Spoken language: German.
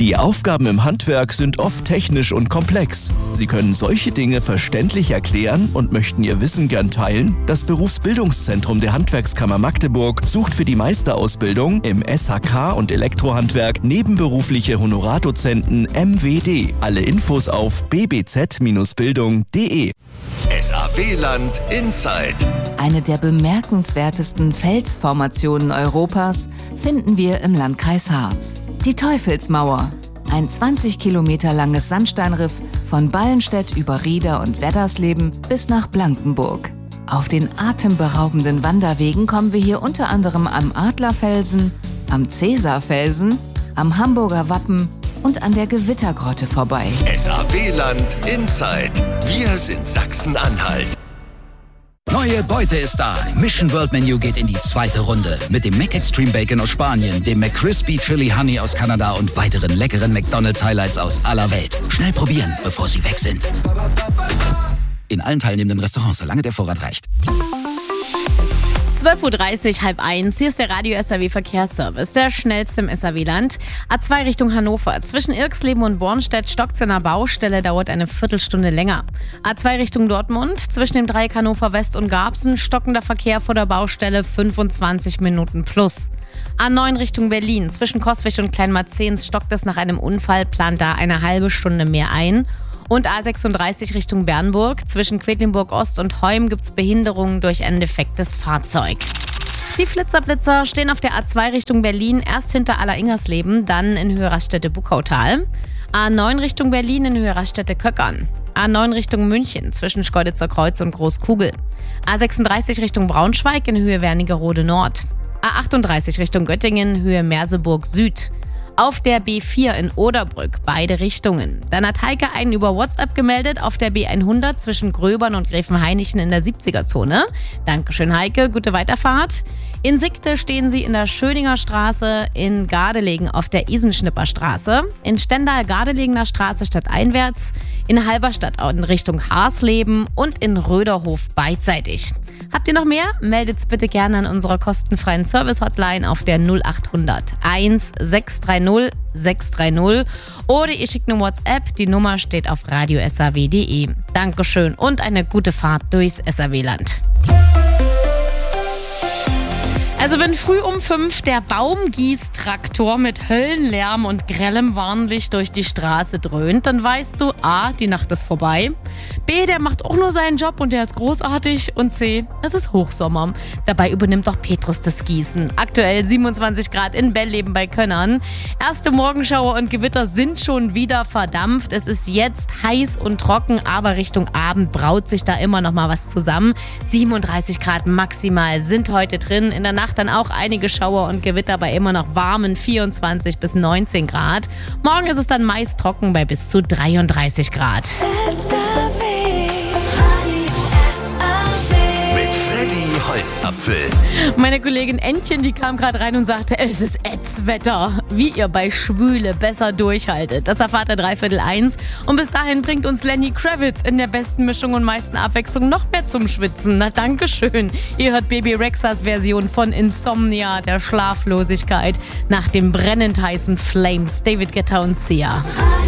Die Aufgaben im Handwerk sind oft technisch und komplex. Sie können solche Dinge verständlich erklären und möchten Ihr Wissen gern teilen? Das Berufsbildungszentrum der Handwerkskammer Magdeburg sucht für die Meisterausbildung im SHK und Elektrohandwerk nebenberufliche Honorardozenten MWD. Alle Infos auf bbz-bildung.de. SAW-Land Inside. Eine der bemerkenswertesten Felsformationen Europas finden wir im Landkreis Harz. Die Teufelsmauer, ein 20 Kilometer langes Sandsteinriff von Ballenstedt über Rieder und Weddersleben bis nach Blankenburg. Auf den atemberaubenden Wanderwegen kommen wir hier unter anderem am Adlerfelsen, am Cäsarfelsen, am Hamburger Wappen und an der Gewittergrotte vorbei. SAW-Land Inside. Wir sind Sachsen-Anhalt. Neue Beute ist da. Mission World Menu geht in die zweite Runde. Mit dem McExtreme Bacon aus Spanien, dem McCrispy Chili Honey aus Kanada und weiteren leckeren McDonald's Highlights aus aller Welt. Schnell probieren, bevor sie weg sind. In allen teilnehmenden Restaurants, solange der Vorrat reicht. 12.30 Uhr, 12:30. Hier ist der Radio SAW Verkehrsservice, der schnellste im SAW-Land. A2 Richtung Hannover. Zwischen Irxleben und Bornstedt stockt es an der Baustelle, dauert eine Viertelstunde länger. A2 Richtung Dortmund. Zwischen dem Dreieck Hannover West und Garbsen stockender Verkehr vor der Baustelle 25 Minuten plus. A9 Richtung Berlin. Zwischen Coswig und Kleinmarzens stockt es nach einem Unfall, plant da eine halbe Stunde mehr ein. Und A36 Richtung Bernburg. Zwischen Quedlinburg Ost und Heum gibt es Behinderungen durch ein defektes Fahrzeug. Die Flitzer stehen auf der A2 Richtung Berlin, erst hinter Aller-Ingersleben, dann in Höhe Raststätte-Buckautal. A9 Richtung Berlin in Höhe Raststätte-Köckern. A9 Richtung München zwischen Schkeuditzer Kreuz und Großkugel. A36 Richtung Braunschweig in Höhe Wernigerode Nord. A38 Richtung Göttingen, Höhe Merseburg Süd. Auf der B4 in Oderbrück, beide Richtungen. Dann hat Heike einen über WhatsApp gemeldet auf der B100 zwischen Gröbern und Gräfenhainichen in der 70er-Zone. Dankeschön, Heike, gute Weiterfahrt. In Sickte stehen sie in der Schöninger Straße, in Gardelegen auf der Isenschnipper-Straße, in Stendal-Gardelegener Straße stadteinwärts, in Halberstadt in Richtung Harsleben und in Röderhof beidseitig. Habt ihr noch mehr? Meldet's bitte gerne an unserer kostenfreien Service-Hotline auf der 0800 1630 630 oder ihr schickt eine WhatsApp. Die Nummer steht auf radiosaw.de. Dankeschön und eine gute Fahrt durchs SAW-Land. Also wenn früh um 5 der Baumgießtraktor mit Höllenlärm und grellem Warnlicht durch die Straße dröhnt, dann weißt du, A, die Nacht ist vorbei, B, der macht auch nur seinen Job und der ist großartig und C, es ist Hochsommer. Dabei übernimmt doch Petrus das Gießen. Aktuell 27 Grad in Bellleben bei Könnern. Erste Morgenschauer und Gewitter sind schon wieder verdampft. Es ist jetzt heiß und trocken, aber Richtung Abend braut sich da immer noch mal was zusammen. 37 Grad maximal sind heute drin. In der Nacht dann auch einige Schauer und Gewitter bei immer noch warmen 24 bis 19 Grad. Morgen ist es dann meist trocken bei bis zu 33 Grad. Mit Freddy Holzapfel. Meine Kollegin Entchen, die kam gerade rein und sagte, es ist Ätzwetter. Wie ihr bei Schwüle besser durchhaltet. Das erfahrt ihr 1:15. Und bis dahin bringt uns Lenny Kravitz in der besten Mischung und meisten Abwechslung noch mehr zum Schwitzen. Na, dankeschön. Ihr hört Baby Rexas Version von Insomnia, der Schlaflosigkeit, nach dem brennend heißen Flames, David Guetta und Sia.